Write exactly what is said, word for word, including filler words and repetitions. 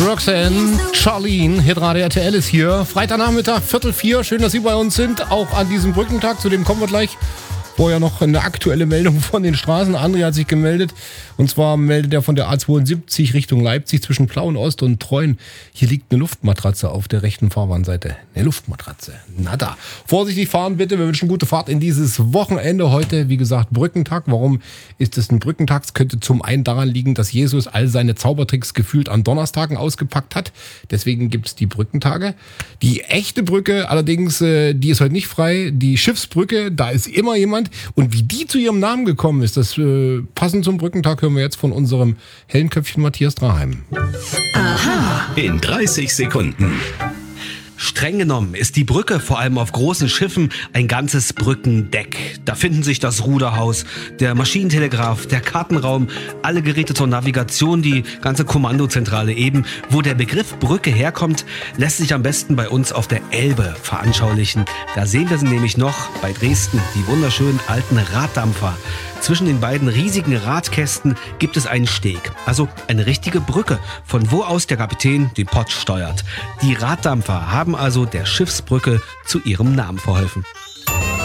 Roxanne, Charlene, Hitradio R T L ist hier. Freitagnachmittag, Viertel vier. Schön, dass Sie bei uns sind. Auch an diesem Brückentag, zu dem kommen wir gleich. Vorher noch eine aktuelle Meldung von den Straßen. André hat sich gemeldet. Und zwar meldet er von der A zweiundsiebzig Richtung Leipzig zwischen Plauen-Ost und Treuen. Hier liegt eine Luftmatratze auf der rechten Fahrbahnseite. Eine Luftmatratze. Na da. Vorsichtig fahren bitte. Wir wünschen gute Fahrt in dieses Wochenende. Heute, wie gesagt, Brückentag. Warum ist es ein Brückentag? Es könnte zum einen daran liegen, dass Jesus all seine Zaubertricks gefühlt an Donnerstagen ausgepackt hat. Deswegen gibt's die Brückentage. Die echte Brücke allerdings, die ist heute nicht frei. Die Schiffsbrücke, da ist immer jemand. Und wie die zu ihrem Namen gekommen ist, das äh, passend zum Brückentag, hören wir jetzt von unserem hellen Köpfchen Matthias Draheim. Aha. In dreißig Sekunden. Streng genommen ist die Brücke vor allem auf großen Schiffen ein ganzes Brückendeck. Da finden sich das Ruderhaus, der Maschinentelegraph, der Kartenraum, alle Geräte zur Navigation, die ganze Kommandozentrale eben. Wo der Begriff Brücke herkommt, lässt sich am besten bei uns auf der Elbe veranschaulichen. Da sehen wir sie nämlich noch bei Dresden, die wunderschönen alten Raddampfer. Zwischen den beiden riesigen Radkästen gibt es einen Steg, also eine richtige Brücke, von wo aus der Kapitän den Pott steuert. Die Raddampfer haben also der Schiffsbrücke zu ihrem Namen verholfen.